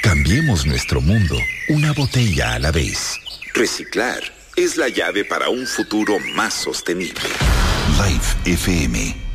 Cambiemos nuestro mundo, una botella a la vez. Reciclar es la llave para un futuro más sostenible. Life FM